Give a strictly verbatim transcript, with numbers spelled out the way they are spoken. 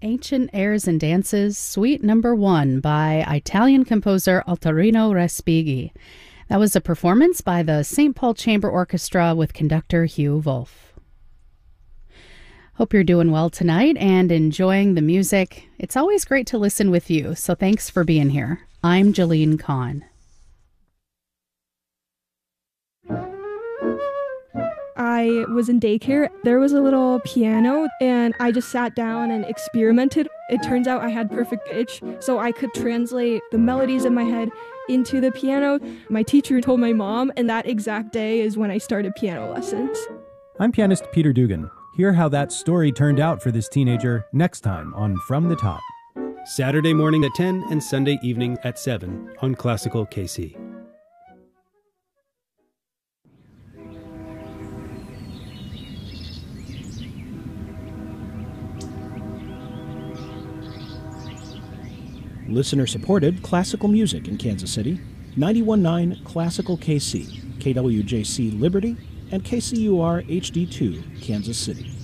Ancient Airs and Dances, Suite Number One by Italian composer Ottorino Respighi. That was a performance by the Saint Paul Chamber Orchestra with conductor Hugh Wolf. Hope you're doing well tonight and enjoying the music. It's always great to listen with you, so thanks for being here. I'm Jolene Kahn. I was in daycare. There was a little piano, and I just sat down and experimented. It turns out I had perfect pitch, so I could translate the melodies in my head into the piano. My teacher told my mom, and that exact day is when I started piano lessons. I'm pianist Peter Dugan. Hear how that story turned out for this teenager next time on From the Top. Saturday morning at ten and Sunday evening at seven on Classical K C. Listener-supported classical music in Kansas City, ninety-one point nine Classical K C, K W J C Liberty, and K C U R H D two Kansas City.